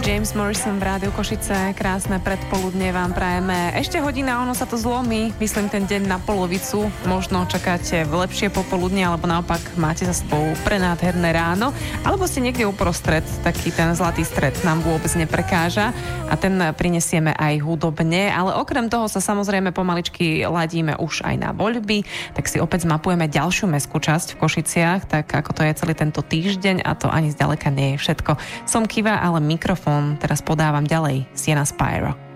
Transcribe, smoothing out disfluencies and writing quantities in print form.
James Morrison v Rádiu Košice. Krásne predpoludne vám prajeme. Ešte hodina, ono sa to zlomí. Myslím, ten deň na polovicu. Možno čakáte lepšie popoludne, alebo naopak máte za sebou prenádherné ráno. Alebo ste niekde uprostred. Taký ten zlatý stred nám vôbec neprekáža. A ten prinesieme aj hudobne. Ale okrem toho sa samozrejme pomaličky ladíme už aj na voľby. Tak si opäť zmapujeme ďalšiu mestskú časť v Košiciach. Tak ako to je celý tento týždeň. A to ani zďaleka nie je všetko. Som Kiva, ale mikrofón teraz podávam ďalej Sienna Spyro.